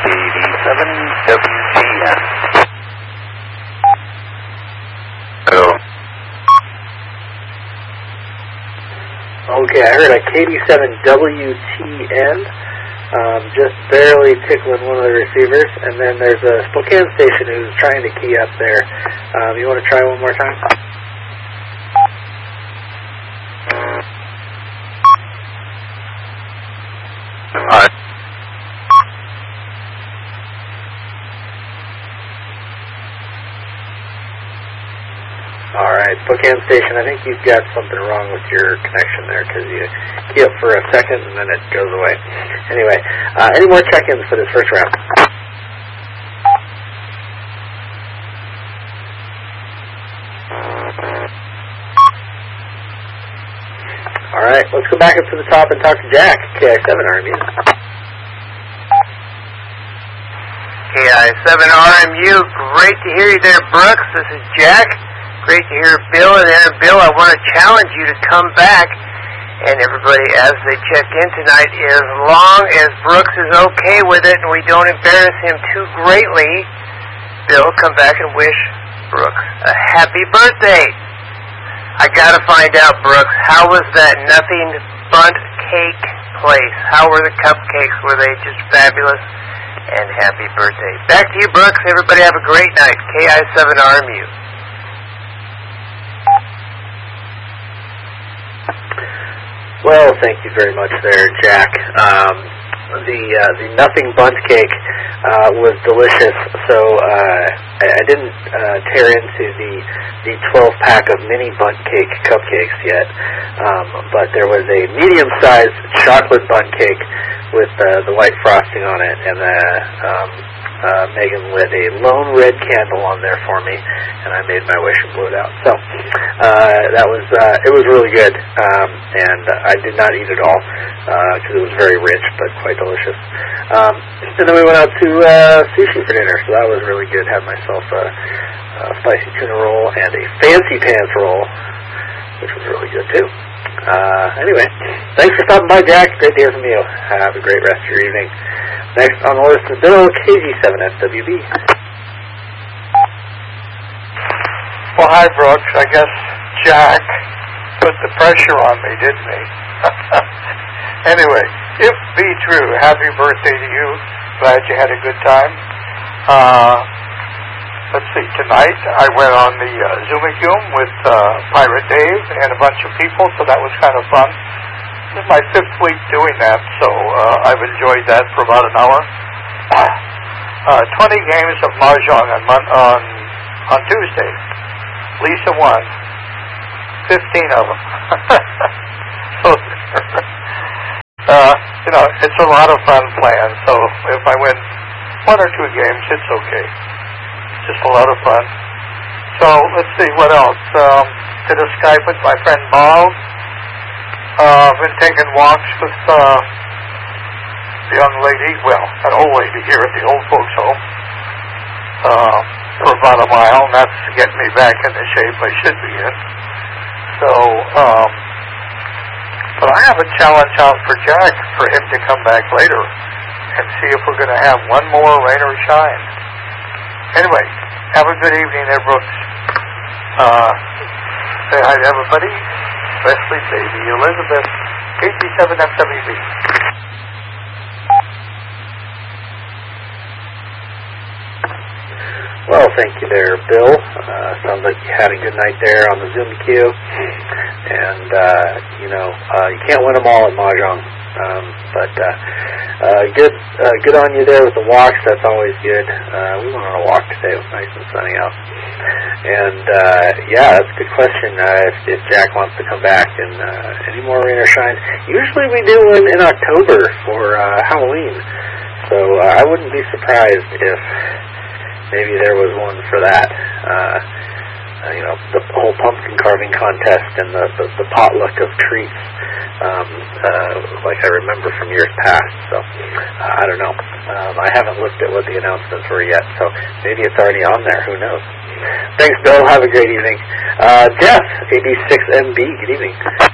KD7WTN. Hello. Okay, I heard a KD7WTN, just barely tickling one of the receivers, and then there's a Spokane station who's trying to key up there. You want to try one more time? Alright, Spokane station, I think you've got something wrong with your connection there, because you key up for a second and then it goes away. Anyway, any more check-ins for this first round? Alright, let's go back up to the top and talk to Jack, KI7 RMU. KI7RMU, great to hear you there, Brooks. This is Jack. Great to hear Bill in there. Bill, I want to challenge you to come back, and everybody, as they check in tonight, as long as Brooks is okay with it and we don't embarrass him too greatly, Bill, come back and wish Brooks a happy birthday. I got to find out, Brooks, how was that Nothing Bundt Cake place? How were the cupcakes? Were they just fabulous? And happy birthday. Back to you, Brooks. Everybody have a great night. KI7RMU. Well, thank you very much there, Jack. The Nothing Bundt Cake was delicious, so I didn't tear into the 12-pack of mini Bundt Cake cupcakes yet, but there was a medium-sized chocolate Bundt Cake with the white frosting on it, and Megan lit a lone red candle on there for me, and I made my wish and blew it out. So it was really good, and I did not eat it all because it was very rich but quite delicious. And then we went out to sushi for dinner, so that was really good. Had myself a spicy tuna roll and a fancy pants roll, which was really good too. Anyway, thanks for stopping by, Jack. Great to hear from you. Have a great rest of your evening. Next on the list is Bill, KG7SWB. Well, hi, Brooks. I guess Jack put the pressure on me, didn't he? Anyway, if be true, happy birthday to you. Glad you had a good time. Let's see, tonight I went on the Zoom with Pirate Dave and a bunch of people, so that was kind of fun. This is my 5th week doing that, so I've enjoyed that for about an hour. 20 games of Mahjong on Tuesday. Lisa won 15 of them. So, it's a lot of fun playing, so if I win 1 or 2 games, it's okay. Just a lot of fun. So, let's see, what else? Did a Skype with my friend Bob. Been taking walks with the young lady, well, an old lady here at the old folks home, for about a mile, and that's getting me back in the shape I should be in. So, but I have a challenge out for Jack for him to come back later and see if we're going to have one more rain or shine. Anyway, have a good evening there, Brooks. Say hi to everybody. Wesley, baby, Elizabeth, KT7FWB. Well, thank you there, Bill. Sounds like you had a good night there on the Zoom queue. And, you can't win them all at Mahjong. But good on you there with the walks. That's always good. We went on a walk today. It was nice and sunny out. And, that's a good question. If Jack wants to come back and any more rain or shine. Usually we do one in October for Halloween. So I wouldn't be surprised if maybe there was one for that. The whole pumpkin carving contest and the potluck of treats, like I remember from years past. So, I don't know. I haven't looked at what the announcements were yet, so maybe it's already on there. Who knows? Thanks, Bill. Have a great evening. Jeff, AB6MB, good evening.